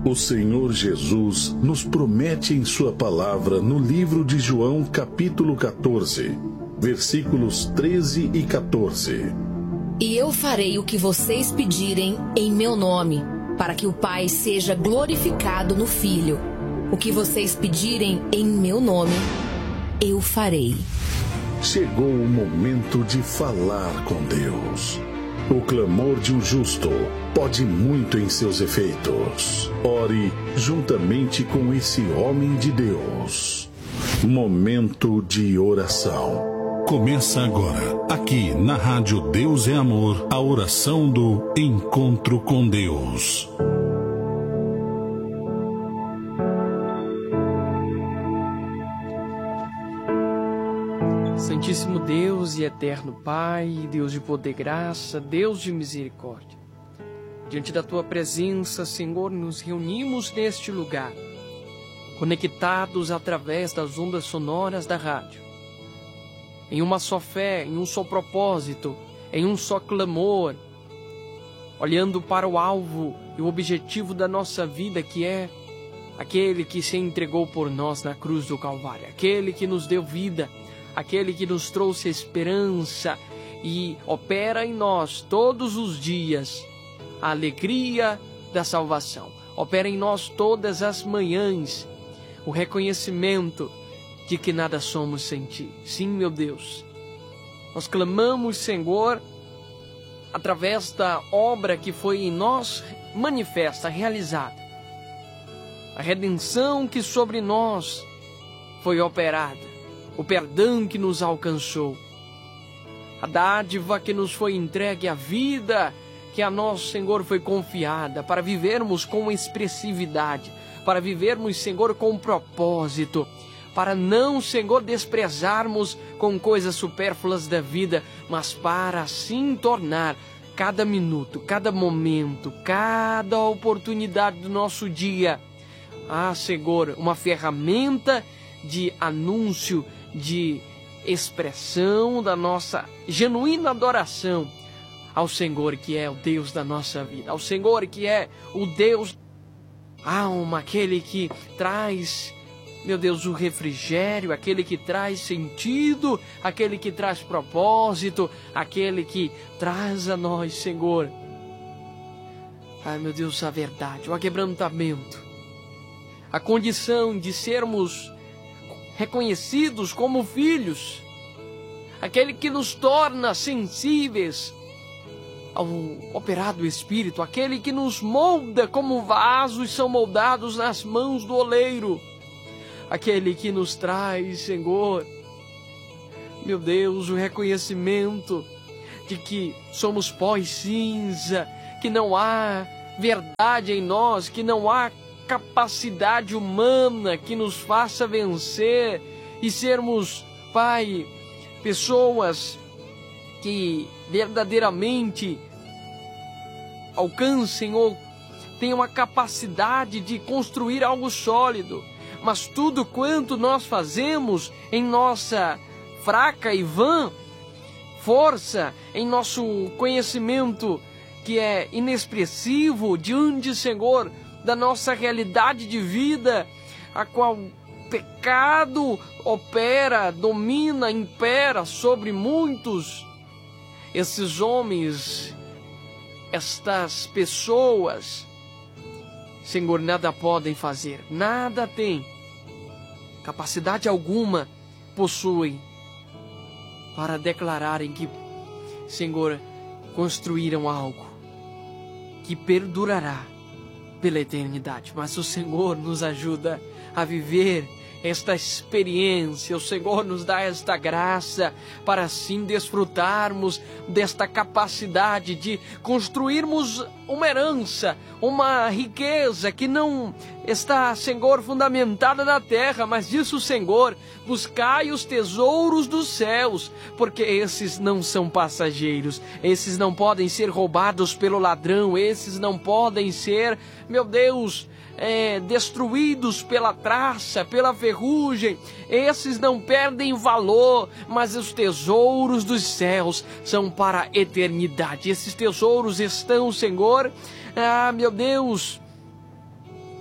O Senhor Jesus nos promete em sua palavra no livro de João, capítulo 14, versículos 13 e 14. E eu farei o que vocês pedirem em meu nome, para que o Pai seja glorificado no Filho. O que vocês pedirem em meu nome, eu farei. Chegou o momento de falar com Deus. O clamor de um justo pode muito em seus efeitos. Ore juntamente com esse homem de Deus. Momento de oração. Começa agora, aqui na Rádio Deus é Amor, a oração do Encontro com Deus. Santíssimo Deus e eterno Pai, Deus de poder e graça, Deus de misericórdia. Diante da Tua presença, Senhor, nos reunimos neste lugar, conectados através das ondas sonoras da rádio, em uma só fé, em um só propósito, em um só clamor, olhando para o alvo e o objetivo da nossa vida, que é aquele que se entregou por nós na cruz do Calvário, aquele que nos deu vida, aquele que nos trouxe esperança e opera em nós todos os dias a alegria da salvação. Opera em nós todas as manhãs o reconhecimento de que nada somos sem Ti. Sim, meu Deus, nós clamamos, Senhor, através da obra que foi em nós manifesta, realizada, a redenção que sobre nós foi operada, o perdão que nos alcançou, a dádiva que nos foi entregue, a vida que a nós, Senhor, foi confiada para vivermos com expressividade, para vivermos, Senhor, com propósito, para não, Senhor, desprezarmos com coisas supérfluas da vida, mas para assim tornar cada minuto, cada momento, cada oportunidade do nosso dia, Senhor, uma ferramenta de anúncio, de expressão da nossa genuína adoração ao Senhor, que é o Deus da nossa vida, ao Senhor que é o Deus da alma, aquele que traz, meu Deus, o refrigério, aquele que traz sentido, aquele que traz propósito, aquele que traz a nós, Senhor, meu Deus, a verdade, o aquebrantamento, a condição de sermos reconhecidos como filhos, aquele que nos torna sensíveis ao operar do Espírito, aquele que nos molda como vasos são moldados nas mãos do oleiro, aquele que nos traz, Senhor, meu Deus, o reconhecimento de que somos pó e cinza, que não há verdade em nós, que não há capacidade humana que nos faça vencer e sermos, Pai, pessoas que verdadeiramente alcancem ou tenham a capacidade de construir algo sólido, mas tudo quanto nós fazemos em nossa fraca e vã força, em nosso conhecimento que é inexpressivo diante, Senhor, da nossa realidade de vida, a qual o pecado opera, domina, impera sobre muitos. Esses homens, estas pessoas, Senhor, nada podem fazer, nada têm, capacidade alguma possuem para declararem que, Senhor, construíram algo que perdurará pela eternidade, mas o Senhor nos ajuda a viver esta experiência, o Senhor nos dá esta graça para assim desfrutarmos desta capacidade de construirmos uma herança, uma riqueza que não está, Senhor, fundamentada na terra, mas diz o Senhor: buscai os tesouros dos céus, porque esses não são passageiros, esses não podem ser roubados pelo ladrão, esses não podem ser, meu Deus, destruídos pela traça, pela ferrugem. Esses não perdem valor, mas os tesouros dos céus são para a eternidade. Esses tesouros estão, Senhor, meu Deus,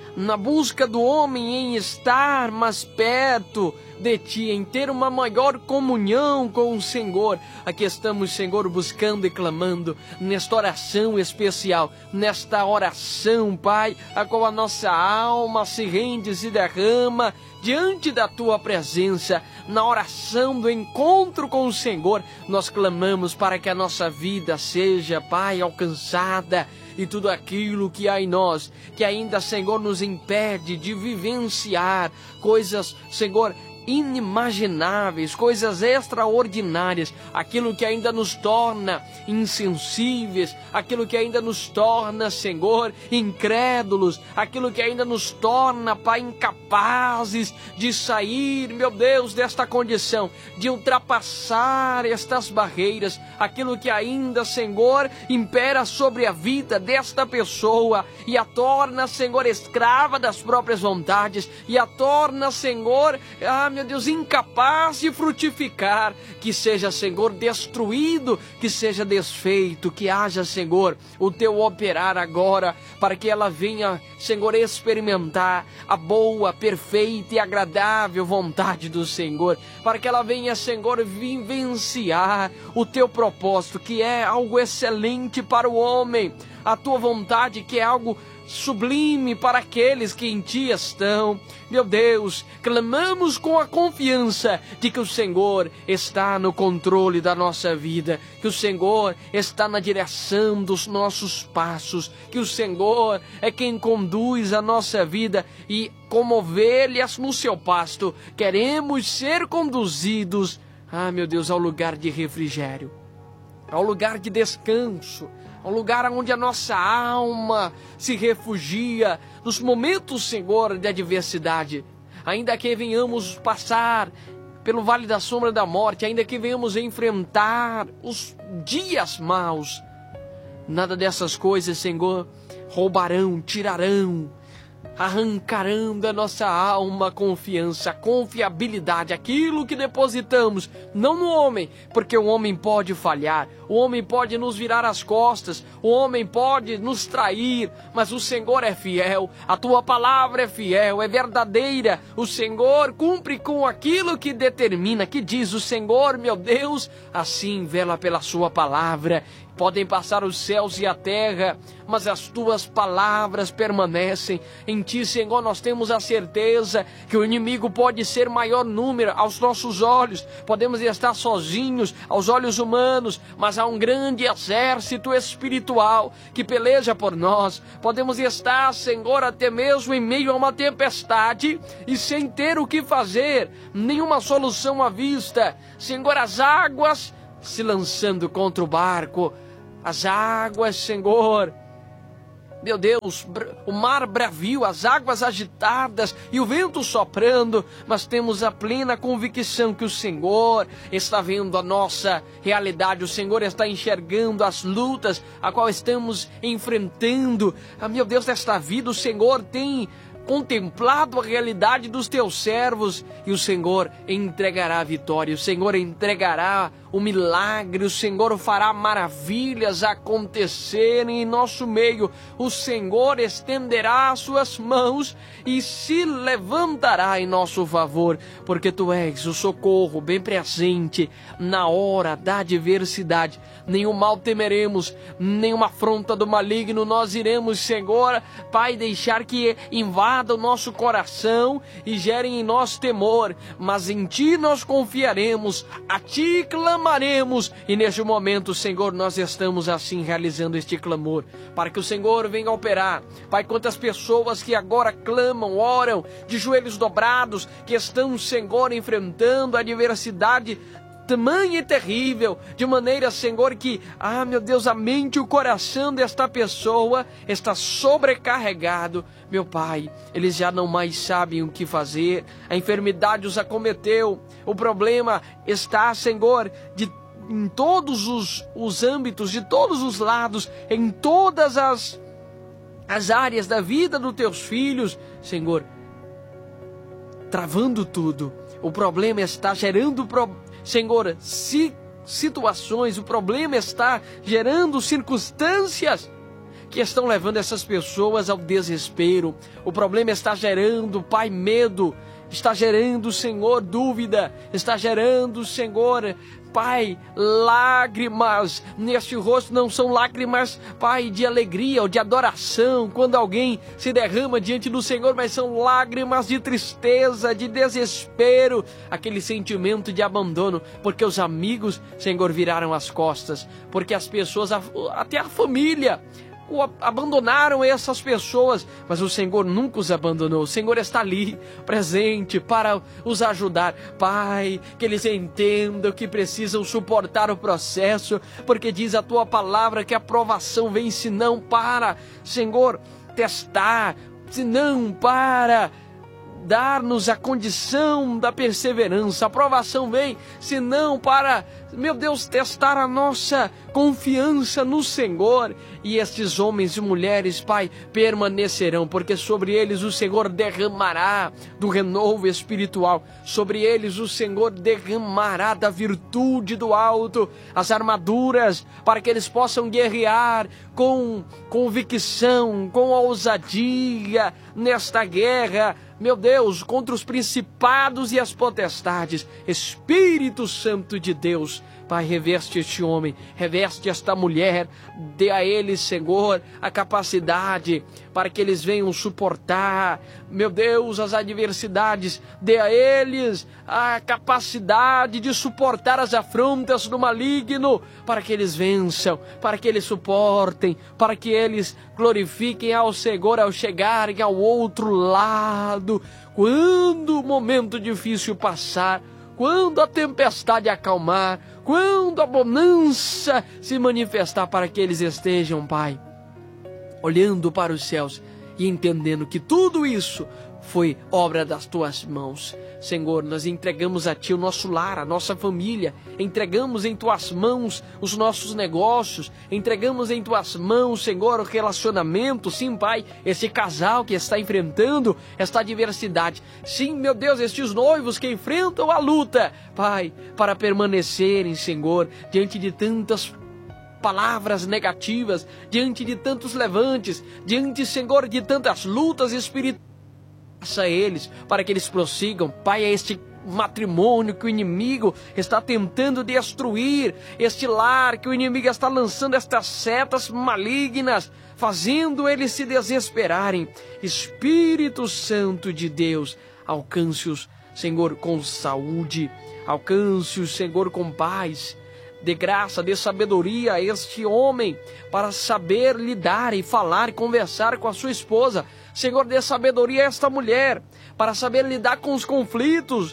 na busca do homem em estar mais perto de Ti, em ter uma maior comunhão com o Senhor. Aqui estamos, Senhor, buscando e clamando nesta oração especial, nesta oração, Pai, a qual a nossa alma se rende, se derrama diante da Tua presença. Na oração do encontro com o Senhor, nós clamamos para que a nossa vida seja, Pai, alcançada, e tudo aquilo que há em nós, que ainda, Senhor, nos impede de vivenciar coisas, Senhor, inimagináveis, coisas extraordinárias, aquilo que ainda nos torna insensíveis, aquilo que ainda nos torna, Senhor, incrédulos, aquilo que ainda nos torna, Pai, incapazes de sair, meu Deus, desta condição, de ultrapassar estas barreiras, aquilo que ainda, Senhor, impera sobre a vida desta pessoa e a torna, Senhor, escrava das próprias vontades e a torna, Senhor, meu Deus, incapaz de frutificar, que seja, Senhor, destruído, que seja desfeito, que haja, Senhor, o Teu operar agora, para que ela venha, Senhor, experimentar a boa, perfeita e agradável vontade do Senhor, para que ela venha, Senhor, vivenciar o Teu propósito, que é algo excelente para o homem, a Tua vontade, que é algo sublime para aqueles que em Ti estão. Meu Deus, clamamos com a confiança de que o Senhor está no controle da nossa vida, que o Senhor está na direção dos nossos passos, que o Senhor é quem conduz a nossa vida e, como ovelhas no seu pasto, queremos ser conduzidos, meu Deus, ao lugar de refrigério, ao lugar de descanso, ao lugar onde a nossa alma se refugia nos momentos, Senhor, de adversidade. Ainda que venhamos passar pelo vale da sombra da morte, ainda que venhamos enfrentar os dias maus, nada dessas coisas, Senhor, roubarão, tirarão, arrancarão da nossa alma confiança, confiabilidade, aquilo que depositamos, não no homem, porque o homem pode falhar, o homem pode nos virar as costas, o homem pode nos trair, mas o Senhor é fiel, a Tua palavra é fiel, é verdadeira, o Senhor cumpre com aquilo que determina, que diz o Senhor, meu Deus, assim vela pela Sua palavra. Podem passar os céus e a terra, mas as Tuas palavras permanecem. Em Ti, Senhor, nós temos a certeza que o inimigo pode ser maior número aos nossos olhos. Podemos estar sozinhos aos olhos humanos, mas há um grande exército espiritual que peleja por nós. Podemos estar, Senhor, até mesmo em meio a uma tempestade e sem ter o que fazer, nenhuma solução à vista. Senhor, as águas se lançando contra o barco, as águas, Senhor, meu Deus, o mar bravio, as águas agitadas e o vento soprando, mas temos a plena convicção que o Senhor está vendo a nossa realidade, o Senhor está enxergando as lutas a qual estamos enfrentando. Meu Deus, desta vida o Senhor tem contemplado a realidade dos Teus servos e o Senhor entregará a vitória, o Senhor entregará o milagre, o Senhor fará maravilhas acontecerem em nosso meio, o Senhor estenderá as suas mãos e se levantará em nosso favor, porque Tu és o socorro bem presente na hora da adversidade. Nenhum mal temeremos, nenhuma afronta do maligno nós iremos, Senhor, Pai, deixar que invada o nosso coração e gerem em nós temor, mas em Ti nós confiaremos, a Ti clamaremos, e neste momento, Senhor, nós estamos assim realizando este clamor, para que o Senhor venha operar. Pai, quantas pessoas que agora clamam, oram, de joelhos dobrados, que estão, Senhor, enfrentando a adversidade tamanha e terrível, de maneira, Senhor, que, meu Deus, a mente e o coração desta pessoa está sobrecarregado. Meu Pai, eles já não mais sabem o que fazer, a enfermidade os acometeu, o problema está, Senhor, em todos os âmbitos, de todos os lados, em todas as áreas da vida dos Teus filhos, Senhor, travando tudo. O problema está gerando Senhor, situações, o problema está gerando circunstâncias que estão levando essas pessoas ao desespero. O problema está gerando, Pai, medo, está gerando, Senhor, dúvida, está gerando, Senhor, Pai, lágrimas neste rosto. Não são lágrimas, Pai, de alegria ou de adoração quando alguém se derrama diante do Senhor, mas são lágrimas de tristeza, de desespero, aquele sentimento de abandono, porque os amigos, Senhor, viraram as costas, porque as pessoas, até a família, abandonaram essas pessoas, mas o Senhor nunca os abandonou. O Senhor está ali, presente, para os ajudar. Pai, que eles entendam que precisam suportar o processo, porque diz a Tua palavra que a provação vem senão para, Senhor, testar, senão para dar-nos a condição da perseverança. A provação vem senão para, meu Deus, testar a nossa confiança no Senhor. E estes homens e mulheres, Pai, permanecerão, porque sobre eles o Senhor derramará do renovo espiritual. Sobre eles o Senhor derramará da virtude do alto as armaduras, para que eles possam guerrear com convicção, com ousadia nesta guerra, meu Deus, contra os principados e as potestades. Espírito Santo de Deus, Pai, reveste este homem, reveste esta mulher, dê a eles, Senhor, a capacidade para que eles venham suportar, meu Deus, as adversidades, dê a eles a capacidade de suportar as afrontas do maligno, para que eles vençam, para que eles suportem, para que eles glorifiquem ao Senhor ao chegarem ao outro lado, quando o momento difícil passar, quando a tempestade acalmar, quando a bonança se manifestar, para que eles estejam, Pai, olhando para os céus e entendendo que tudo isso foi obra das Tuas mãos. Senhor, nós entregamos a Ti o nosso lar, a nossa família, entregamos em Tuas mãos os nossos negócios, entregamos em Tuas mãos, Senhor, o relacionamento, sim, Pai, esse casal que está enfrentando esta adversidade, sim, meu Deus, estes noivos que enfrentam a luta, Pai, para permanecerem, Senhor, diante de tantas palavras negativas, diante de tantos levantes, diante, Senhor, de tantas lutas espirituais. Faça eles, para que eles prossigam, Pai, é este matrimônio que o inimigo está tentando destruir, este lar que o inimigo está lançando estas setas malignas, fazendo eles se desesperarem. Espírito Santo de Deus, alcance-os, Senhor, com saúde, alcance-os, Senhor, com paz. Dê graça, dê sabedoria a este homem para saber lidar e falar e conversar com a sua esposa. Senhor, dê sabedoria a esta mulher para saber lidar com os conflitos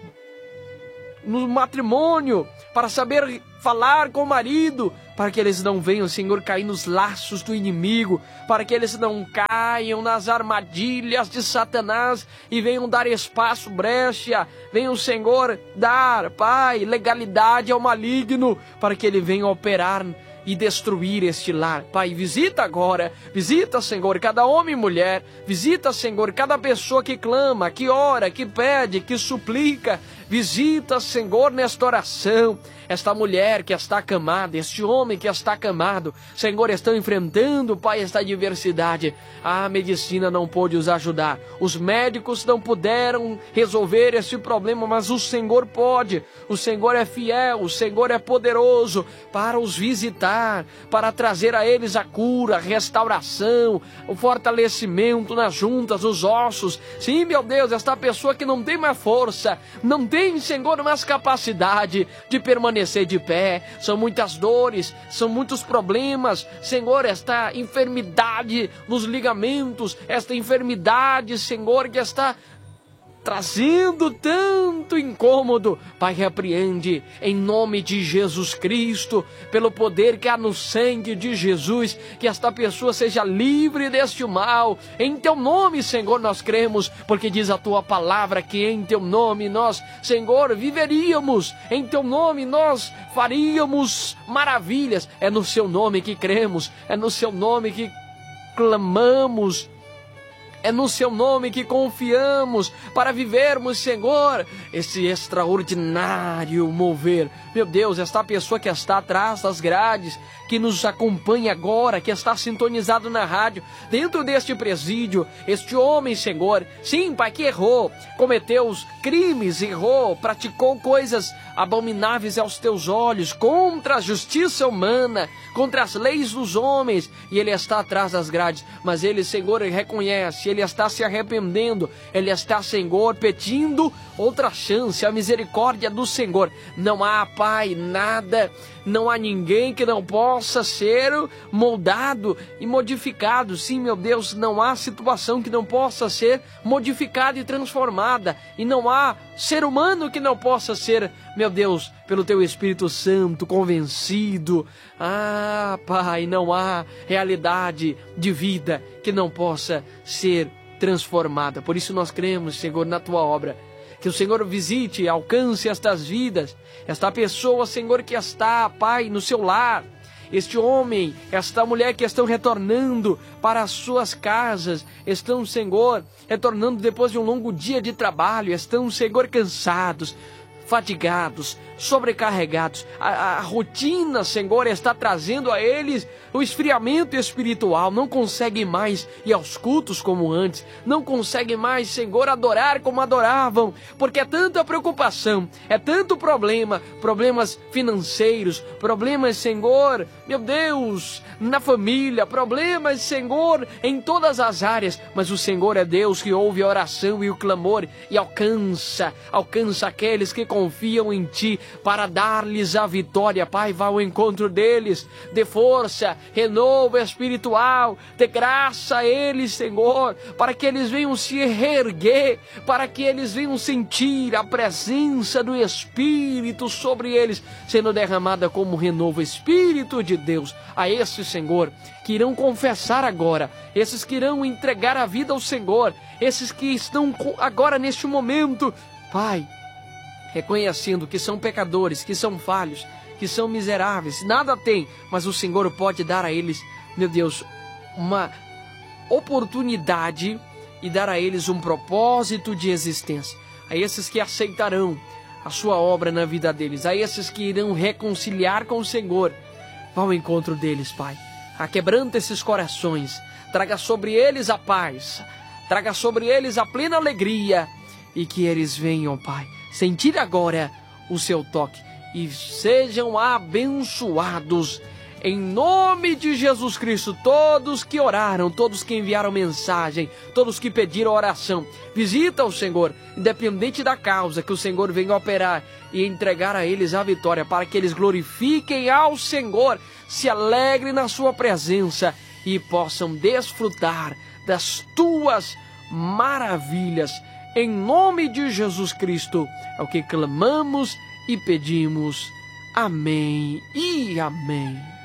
no matrimônio, para saber falar com o marido, para que eles não venham, Senhor, cair nos laços do inimigo, para que eles não caiam nas armadilhas de Satanás e venham dar espaço, brecha, venham, Senhor, dar, Pai, legalidade ao maligno, para que ele venha operar e destruir este lar. Pai, visita agora, visita, Senhor, cada homem e mulher, visita, Senhor, cada pessoa que clama, que ora, que pede, que suplica, visita, Senhor, nesta oração, esta mulher que está acamada, este homem que está acamado, Senhor, estão enfrentando, Pai, esta adversidade. A medicina não pôde os ajudar, os médicos não puderam resolver este problema, mas o Senhor pode, o Senhor é fiel, o Senhor é poderoso para os visitar, para trazer a eles a cura, a restauração, o fortalecimento nas juntas, os ossos. Sim, meu Deus, esta pessoa que não tem mais força, não tem, Senhor, mais capacidade de permanecer de pé, são muitas dores, são muitos problemas, Senhor, esta enfermidade nos ligamentos, esta enfermidade, Senhor, que está trazendo tanto incômodo, Pai, repreende em nome de Jesus Cristo, pelo poder que há no sangue de Jesus, que esta pessoa seja livre deste mal. Em Teu nome, Senhor, nós cremos, porque diz a Tua palavra que em Teu nome nós, Senhor, viveríamos, em Teu nome nós faríamos maravilhas. É no Seu nome que cremos, é no Seu nome que clamamos, é no Seu nome que confiamos para vivermos, Senhor, esse extraordinário mover. Meu Deus, esta pessoa que está atrás das grades, que nos acompanha agora, que está sintonizado na rádio, dentro deste presídio, este homem, Senhor, sim, Pai, que errou, cometeu os crimes, errou, praticou coisas abomináveis aos teus olhos, contra a justiça humana, contra as leis dos homens, e ele está atrás das grades, mas ele, Senhor, reconhece, ele está se arrependendo, ele está, Senhor, pedindo outra chance, a misericórdia do Senhor. Não há, Pai, nada, não há ninguém que não possa ser moldado e modificado. Sim, meu Deus, não há situação que não possa ser modificada e transformada, e não há ser humano que não possa ser, meu Deus, pelo Teu Espírito Santo, convencido. Ah, Pai, não há realidade de vida que não possa ser transformada. Por isso nós cremos, Senhor, na Tua obra. Que o Senhor visite e alcance estas vidas, esta pessoa, Senhor, que está, Pai, no seu lar, este homem, esta mulher que estão retornando para as suas casas, estão, Senhor, retornando depois de um longo dia de trabalho, estão, Senhor, cansados, fatigados, sobrecarregados. A rotina, Senhor, está trazendo a eles o esfriamento espiritual. Não conseguem mais ir aos cultos como antes. Não conseguem mais, Senhor, adorar como adoravam. Porque é tanta preocupação, é tanto problema. Problemas financeiros, problemas, Senhor, meu Deus, na família. Problemas, Senhor, em todas as áreas. Mas o Senhor é Deus que ouve a oração e o clamor e alcança aqueles que confiam em Ti para dar-lhes a vitória. Pai, vá ao encontro deles, dê força, renovo espiritual, dê graça a eles, Senhor, para que eles venham se reerguer, para que eles venham sentir a presença do Espírito sobre eles, sendo derramada como renovo. Espírito de Deus, a esses, Senhor, que irão confessar agora, esses que irão entregar a vida ao Senhor, esses que estão agora neste momento, Pai, reconhecendo que são pecadores, que são falhos, que são miseráveis, nada tem, mas o Senhor pode dar a eles, meu Deus, uma oportunidade e dar a eles um propósito de existência. A esses que aceitarão a sua obra na vida deles, a esses que irão reconciliar com o Senhor, vá ao encontro deles, Pai. Aquebranta esses corações, traga sobre eles a paz, traga sobre eles a plena alegria, e que eles venham, Pai, sentir agora o seu toque e sejam abençoados em nome de Jesus Cristo. Todos que oraram, todos que enviaram mensagem, todos que pediram oração, visita o Senhor, independente da causa, que o Senhor venha operar e entregar a eles a vitória, para que eles glorifiquem ao Senhor, se alegrem na sua presença e possam desfrutar das tuas maravilhas. Em nome de Jesus Cristo, é o que clamamos e pedimos. Amém e amém.